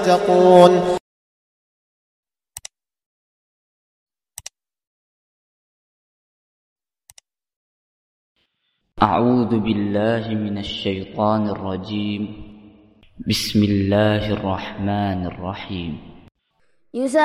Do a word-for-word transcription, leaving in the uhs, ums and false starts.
تتقون. أعوذ بالله من الشيطان الرجيم. بسم الله الرحمن الرحيم.